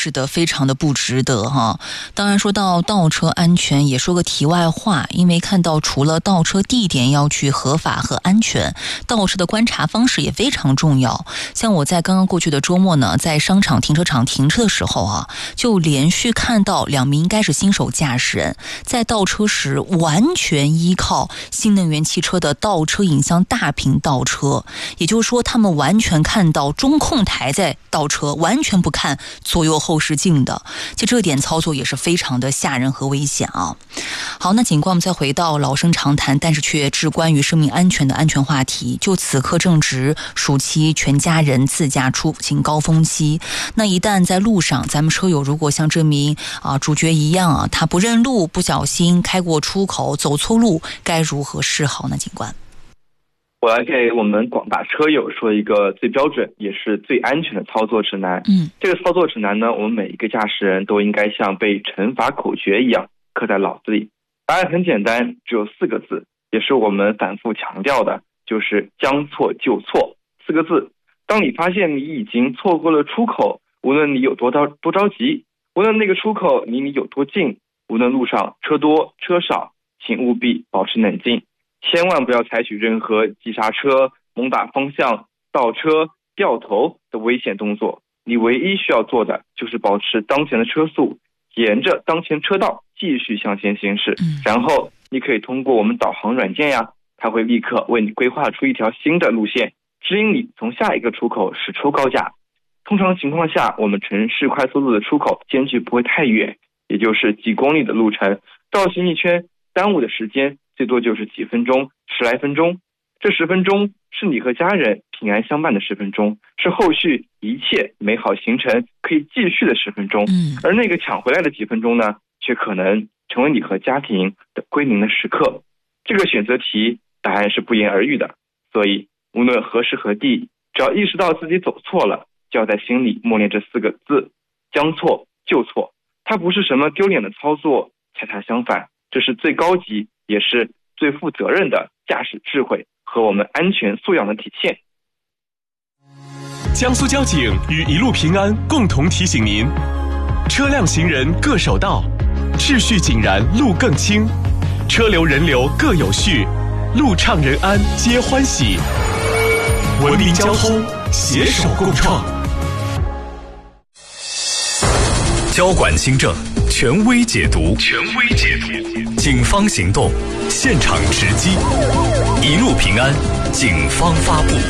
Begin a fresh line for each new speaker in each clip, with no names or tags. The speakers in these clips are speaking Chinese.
是的，非常的不值得哈。当然说到倒车安全，也说个题外话，因为看到除了倒车地点要去合法和安全，倒车的观察方式也非常重要。像我在刚刚过去的周末呢，在商场停车场停车的时候啊，就连续看到2名应该是新手驾驶人在倒车时完全依靠新能源汽车的倒车影像大屏倒车，也就是说他们完全看到中控台在倒车，完全不看左右后视镜的，就这点操作也是非常的吓人和危险啊。好，那警官，我们再回到老生常谈但是却至关于生命安全的安全话题。就此刻正值暑期全家人自驾出行高峰期，那一旦在路上咱们车友如果像这名主角一样啊，他不认路，不小心开过出口，走错路，该如何是好呢？警官，
我来给我们广大车友说一个最标准也是最安全的操作指南。这个操作指南呢，我们每一个驾驶人都应该像背乘法口诀一样刻在脑子里。答案很简单，只有4个字，也是我们反复强调的，就是将错就错4个字。当你发现你已经错过了出口，无论你有多着急，无论那个出口离你有多近，无论路上车多车少，请务必保持冷静，千万不要采取任何急刹车、猛打方向、倒车、掉头的危险动作。你唯一需要做的就是保持当前的车速，沿着当前车道继续向前行驶。然后你可以通过我们导航软件呀，它会立刻为你规划出一条新的路线，指引你从下一个出口驶出高架。通常情况下，我们城市快速路的出口间距不会太远，也就是几公里的路程，绕行一圈耽误的时间最多就是几分钟，10来分钟。这10分钟是你和家人平安相伴的10分钟，是后续一切美好行程可以继续的10分钟。而那个抢回来的几分钟呢，却可能成为你和家庭的归零的时刻。这个选择题答案是不言而喻的，所以无论何时何地，只要意识到自己走错了，就要在心里默念这4个字，将错就错。它不是什么丢脸的操作，恰恰相反，这是最高级也是最负责任的驾驶智慧和我们安全素养的体现。
江苏交警与一路平安共同提醒您：车辆行人各守道，秩序井然路更清，车流人流各有序，路畅人安皆欢喜。文明交通，携手共创。交管新政，权威解读，警方行动，现场直击，一路平安，警方发布。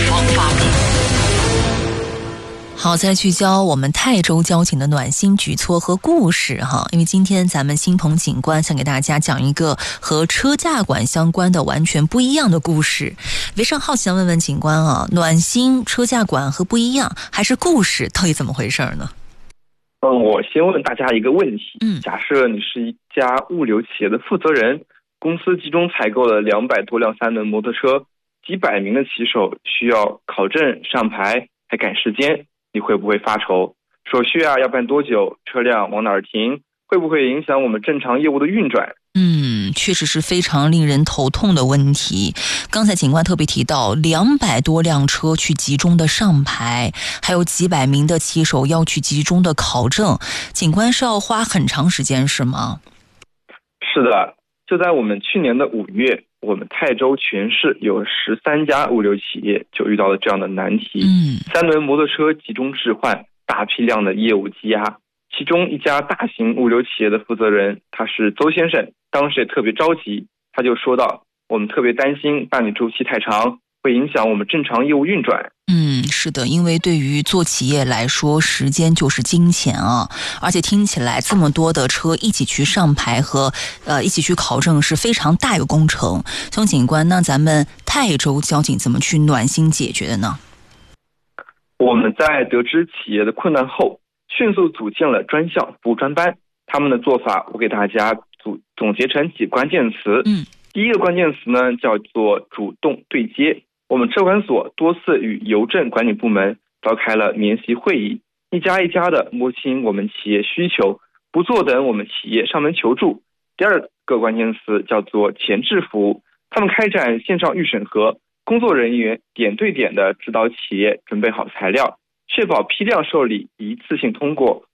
好，再来聚焦我们泰州交警的暖心举措和故事哈。因为今天咱们新鹏警官想给大家讲一个和车驾管相关的完全不一样的故事。非常好奇想问问警官啊，暖心、车驾管和不一样，还是故事，到底怎么回事呢？
我先问大家一个问题，假设你是一家物流企业的负责人，公司集中采购了200多辆3轮摩托车，几百名的骑手需要考证上牌，还赶时间，你会不会发愁？手续要办多久？车辆往哪儿停？会不会影响我们正常业务的运转？
确实是非常令人头痛的问题。刚才警官特别提到200多辆车去集中的上牌，还有几百名的骑手要去集中的考证，警官是要花很长时间是吗？
是的，就在我们去年的5月，我们泰州全市有13家物流企业就遇到了这样的难题。3轮摩托车集中置换，大批量的业务积压。其中一家大型物流企业的负责人，他是邹先生，当时也特别着急，他就说到，我们特别担心办理周期太长，会影响我们正常业务运转。
是的，因为对于做企业来说，时间就是金钱啊，而且听起来这么多的车一起去上牌和一起去考证是非常大一个工程。从警官，那咱们泰州交警怎么去暖心解决的呢？
我们在得知企业的困难后，迅速组建了专项服务专班，他们的做法我给大家总结成几关键词。第一个关键词呢，叫做主动对接。我们车管所多次与邮政管理部门召开了联席会议，一家一家的摸清我们企业需求，不坐等我们企业上门求助。第二个关键词叫做前置服务，他们开展线上预审核，工作人员点对点的指导企业准备好材料，确保批量受理一次性通过，